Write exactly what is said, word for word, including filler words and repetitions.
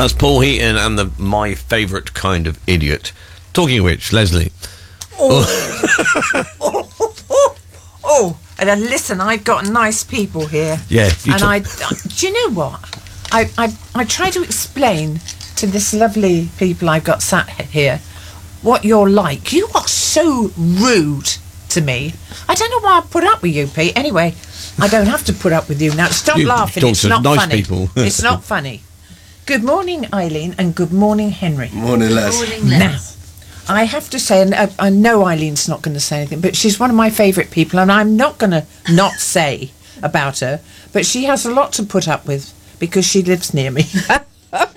That's Paul Heaton and the My Favourite Kind of Idiot. Talking of which, Leslie. Oh, oh, oh, oh, oh. And uh, listen, I've got nice people here. Yeah. You and t- I, uh, do you know what? I, I, I try to explain to this lovely people I've got sat here what you're like. You are so rude to me. I don't know why I put up with you, Pete. Anyway, I don't have to put up with you now. Stop You laughing. talk It's to not nice funny. people. It's not funny. Good morning, Eileen, and good morning, Henry. Morning, Les. Morning, Les. Now, I have to say, and I, I know Eileen's not going to say anything, but she's one of my favourite people, and I'm not going to not say about her, but she has a lot to put up with because she lives near me.